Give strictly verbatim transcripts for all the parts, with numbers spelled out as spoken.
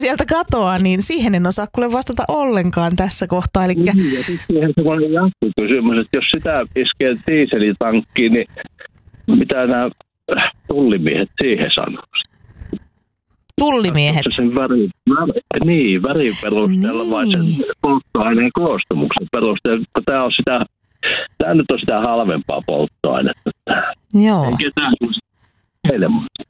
sieltä katoaa, niin siihen en osaa kuule vastata ollenkaan tässä kohtaa. Elikkä... Niin, ja sitten siihen semmoinen jatkokysymys, että jos sitä iskee dieselitankkiin, niin mitä nämä tullimiehet siihen sanoo? Tullimiehet? Sen väri, väri, niin, värin perusteella niin. Vai sen polttoaineen koostumuksen perusteella, kun tämä on sitä, tämä nyt on sitä halvempaa polttoainetta. Joo. Ei ketään heille.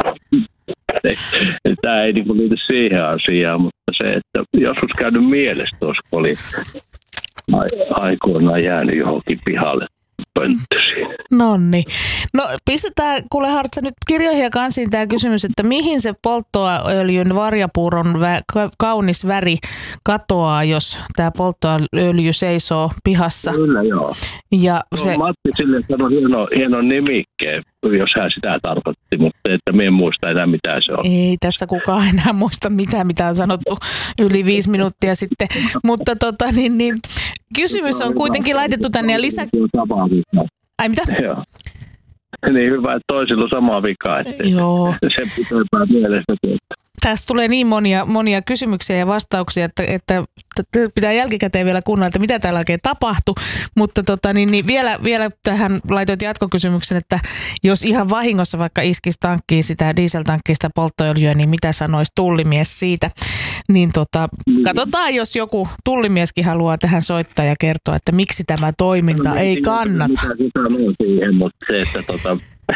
Tämä ei niin liity siihen asiaan, mutta se, että joskus käynyt mielessä tuossa, kun oli aikoinaan jäänyt johonkin pihalle pönttösiin. Nonni. No pistetään, kuule Hartsa, nyt kirjoihin ja kansiin tämä kysymys, että mihin se polttoöljyn varjapuuron vä- kaunis väri katoaa, jos tämä polttoöljy seisoo pihassa? Kyllä, joo. Ja no, se... Matti sille sanoi hieno, hieno nimikkeen, jos hän sitä tarkoitti, mutta että me en muista enää mitä se on. Ei tässä kukaan enää muista mitään, mitä on sanottu yli viisi minuuttia sitten, mutta tota niin, niin kysymys on kuitenkin laitettu tänne ja lisä... Ai mitä? Joo. Niin hyvä, että toisilla on sama vika, että Joo. se pitää mielestä. Tässä tulee niin monia, monia kysymyksiä ja vastauksia, että, että pitää jälkikäteen vielä kuunnella, että mitä täällä oikein tapahtui. Mutta tota, niin, niin vielä, vielä tähän laitoit jatkokysymyksen, että jos ihan vahingossa vaikka iskisi tankkiin sitä dieseltankkiin sitä polttoöljyä, niin mitä sanoisi tullimies siitä? Niin tota, katsotaan, jos joku tullimieskin haluaa tähän soittaa ja kertoa, että miksi tämä toiminta no, ei kannata. Mitä se sanoo siihen, mutta se, että tota...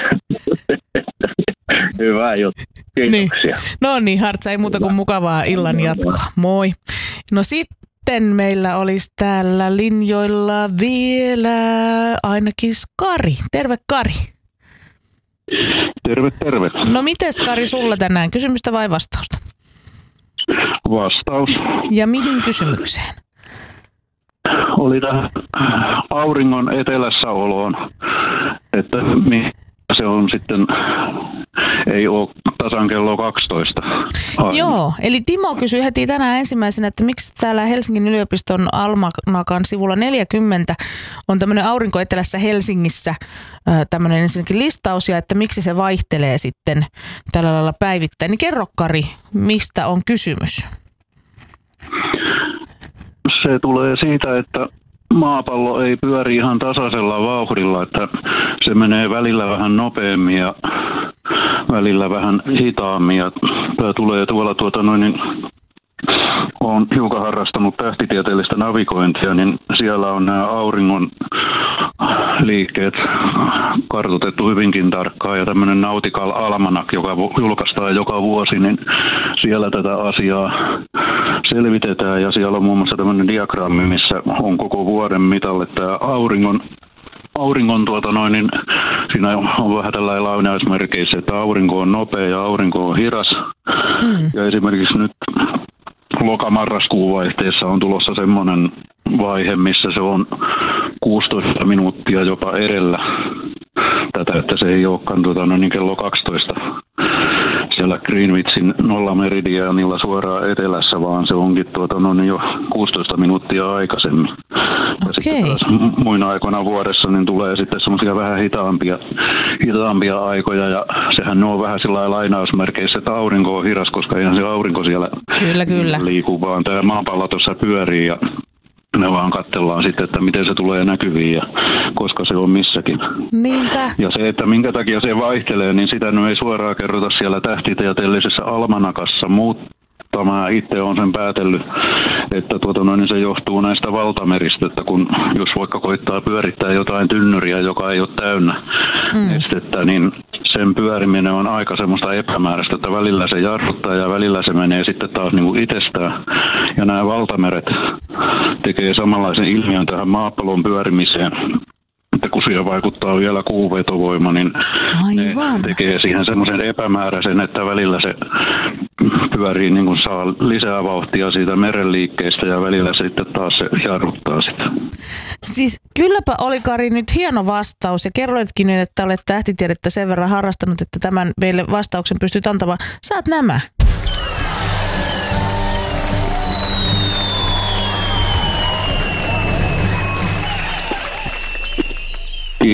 Hyvä juttu. Kiitoksia. Niin. No niin, Hartsa, ei muuta kuin mukavaa illan jatkoa. Moi. No sitten meillä olisi täällä linjoilla vielä ainakin Kari. Terve Kari. Terve, terve. No mites Kari sulla tänään? Kysymystä vai vastausta? Vastaus. Ja mihin kysymykseen? Oli tähän auringon etelässä oloon, että se on sitten, ei ole tasan kello kaksitoista. Aina. Joo, eli Timo kysyi heti tänään ensimmäisenä, että miksi täällä Helsingin yliopiston Almanakan sivulla neljäkymmentä on tämmöinen aurinko etelässä Helsingissä tämmöinen ensinnäkin listaus ja että miksi se vaihtelee sitten tällä lailla päivittäin. Niin kerro Kari, mistä on kysymys? Se tulee siitä, että maapallo ei pyöri ihan tasaisella vauhdilla, että se menee välillä vähän nopeammin ja välillä vähän hitaammin. Ja tämä tulee tuolla tuota noin, niin olen hiukan harrastanut tähtitieteellistä navigointia, niin siellä on nämä auringon liikkeet kartoitettu hyvinkin tarkkaan ja tämmöinen Nautical Almanac, joka julkaistaan joka vuosi, niin siellä tätä asiaa selvitetään ja siellä on muun muassa tämmöinen diagrammi, missä on koko vuoden mitalle tämä auringon Auringon tuota noin, niin siinä on vähän tällainen lainausmerkeissä, että aurinko on nopea ja aurinko on hidas. Mm. Ja esimerkiksi nyt lokamarraskuun vaihteessa on tulossa semmoinen vaihe, missä se on kuusitoista minuuttia jopa edellä tätä, että se ei olekaan tuota, no niin kello kaksitoista siellä Greenwichin nollameridiaanilla suoraan etelässä, vaan se onkin tuota, no niin jo kuusitoista minuuttia aikaisemmin. Ja okay. Sitten taas muina aikoina vuodessa niin tulee sitten semmoisia vähän hitaampia, hitaampia aikoja, ja sehän on vähän sillä lainausmerkeissä, että aurinko on hidas, koska ihan se aurinko siellä kyllä, kyllä. liikuu, vaan tämä maapallo tuossa pyörii, ja me vaan katsellaan sitten, että miten se tulee näkyviin ja koska se on missäkin. Niinpä. Ja se, että minkä takia se vaihtelee, niin sitä nyt ei suoraan kerrota siellä tähtitieteellisessä almanakassa, mutta mä itse olen sen päätellyt, että tuota, no, niin se johtuu näistä valtameristä, että kun jos vaikka koittaa pyörittää jotain tynnyriä, joka ei ole täynnä mm. nestettä, niin sen pyöriminen on aika semmoista epämääräistä, että välillä se jarruttaa ja välillä se menee sitten taas niin kuin itsestään. Ja nämä valtameret tekee samanlaisen ilmiön tähän maapallon pyörimiseen, että kun siihen vaikuttaa vielä kuuvetovoima, niin aivan. Ne tekee siihen semmoisen epämääräisen, että välillä se pyörii, niin kuin saa lisää vauhtia siitä merenliikkeestä ja välillä sitten taas se jarruttaa sitä. Siis kylläpä oli Kari nyt hieno vastaus ja kerroitkin nyt, että olet tähtitiedettä sen verran harrastanut, että tämän meille vastauksen pystyt antamaan. Saat nämä.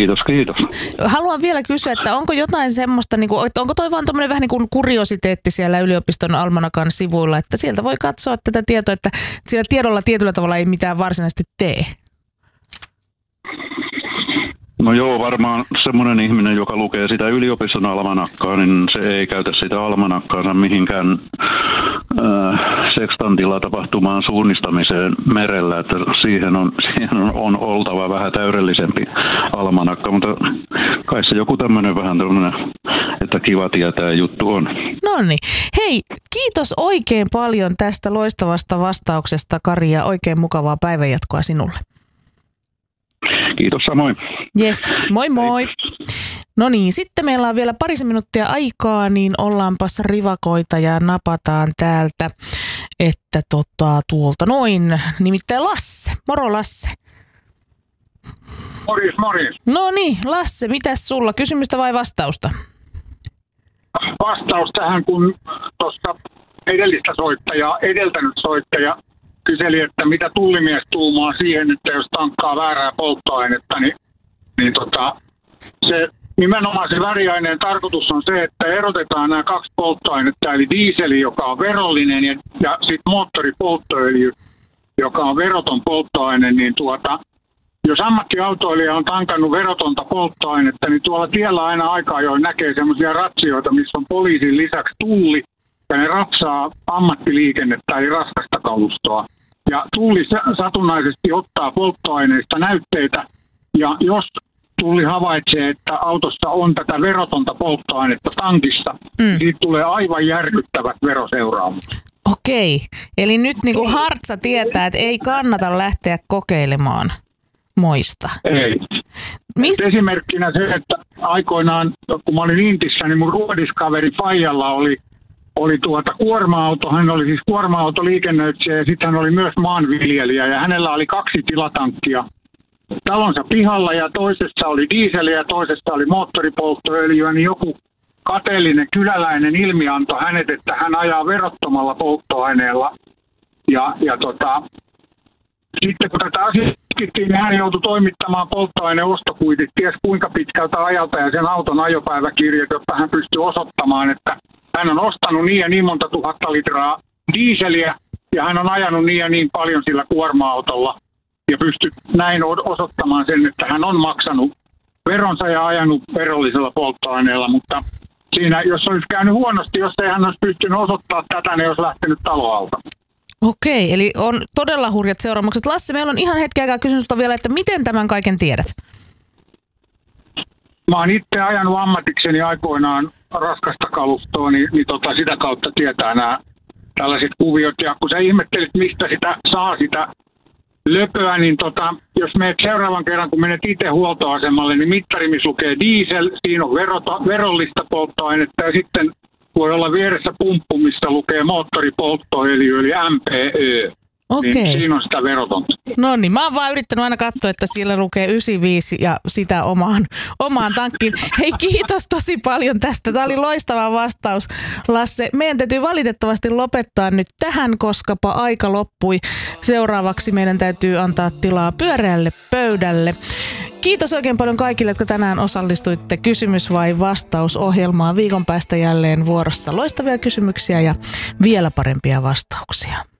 Kiitos, kiitos. Haluan vielä kysyä, että onko jotain semmoista, niin kuin, että onko toi vaan tuommoinen vähän niin kuin kuriositeetti siellä yliopiston almanakan sivuilla, että sieltä voi katsoa tätä tietoa, että sillä tiedolla tietyllä tavalla ei mitään varsinaisesti tee? No joo, varmaan semmoinen ihminen, joka lukee sitä yliopiston almanakkaa, niin se ei käytä sitä almanakkaansa mihinkään äh, sekstantilla tapahtumaan suunnistamiseen merellä, että siihen on, siihen on, on oltava vähän täydellisempi almanakka, mutta kai se joku tämmöinen vähän tämmöinen, että kiva tietää juttu on. No niin. Hei, kiitos oikein paljon tästä loistavasta vastauksesta, Kari, ja oikein mukavaa päivänjatkoa sinulle. Kiitos samoin. Yes, moi moi. No niin, sitten meillä on vielä parisen minuuttia aikaa, niin ollaanpas rivakoita ja napataan täältä, että tota, tuolta noin, nimittäin Lasse. Moro Lasse. Morjes, morjes. No niin, Lasse, mitäs sulla? Kysymystä vai vastausta? Vastaus tähän, kun tuossa edellistä soittajaa, edeltänyt soittaja kyseli, että mitä tullimies tuumaa siihen, että jos tankkaa väärää polttoainetta, niin, niin tota, se nimenomaan se väriaineen tarkoitus on se, että erotetaan nämä kaksi polttoainetta, eli diiseli, joka on verollinen, ja, ja sitten moottoripolttoöljy, joka on veroton polttoaine, niin tuota, jos ammattiautoilija on tankannut verotonta polttoainetta, niin tuolla tiellä aina aika ajoin näkee semmoisia ratsioita, missä on poliisin lisäksi tulli, ja ne ratsaa ammattiliikennettä eli raskasta kalustoa. Ja tulli satunnaisesti ottaa polttoaineista näytteitä, ja jos tulli havaitsee, että autossa on tätä verotonta polttoainetta tankissa, mm. niin siitä tulee aivan järkyttävät veroseuraamukset. Okei, eli nyt niin kuin Hartsa tietää, että ei kannata lähteä kokeilemaan moista. Ei. Mist? Esimerkkinä se, että aikoinaan, kun mä olin Intissä, niin mun ruodiskaveri Fajalla oli oli tuota kuorma-auto, hän oli siis kuorma-autoliikennöitsijä ja sitten hän oli myös maanviljelijä ja hänellä oli kaksi tilatankkia talonsa pihalla ja toisessa oli diiseliä ja toisessa oli moottoripolttoöljyä, niin joku kateellinen kyläläinen ilmianto hänet, että hän ajaa verottomalla polttoaineella ja, ja tota, sitten kun tätä asiaa tutkittiin, niin hän joutui toimittamaan polttoaineostokuitit ties kuinka pitkältä ajalta ja sen auton ajopäiväkirjat, jotta hän pystyi osoittamaan, että hän on ostanut niin ja niin monta tuhatta litraa diiseliä ja hän on ajanut niin ja niin paljon sillä kuorma-autolla ja pystyy näin osoittamaan sen, että hän on maksanut veronsa ja ajanut verollisella polttoaineella, mutta siinä, jos olisi käynyt huonosti, jos ei hän olisi pystynyt osoittamaan tätä, niin olisi lähtenyt taloalta. Okei, eli on todella hurjat seuraamukset. Lasse, meillä on ihan hetken aikaa kysymys vielä, että miten tämän kaiken tiedät? Mä oon itse ajanut ammatikseni aikoinaan raskasta kalustoa, niin, niin tota, sitä kautta tietää nämä tällaiset kuviot. Ja kun sä ihmettelit, mistä sitä saa sitä löpöä, niin tota, jos menet seuraavan kerran, kun menet itse huoltoasemalle, niin mittari, missä lukee diesel, siinä on verota, verollista polttoainetta ja sitten voi olla vieressä pumppu, missä lukee moottoripolttoöljy, eli M P Ö. Okei. Niin siinä on sitä verotonta. No niin, mä oon vaan yrittänyt aina katsoa, että siellä lukee yhdeksänkymmentäviisi ja sitä omaan, omaan tankkiin. Hei, kiitos tosi paljon tästä. Tämä oli loistava vastaus, Lasse. Meidän täytyy valitettavasti lopettaa nyt tähän, koskapa aika loppui. Seuraavaksi meidän täytyy antaa tilaa pyöreälle pöydälle. Kiitos oikein paljon kaikille, jotka tänään osallistuitte kysymys- vai vastausohjelmaan. Viikon päästä jälleen vuorossa loistavia kysymyksiä ja vielä parempia vastauksia.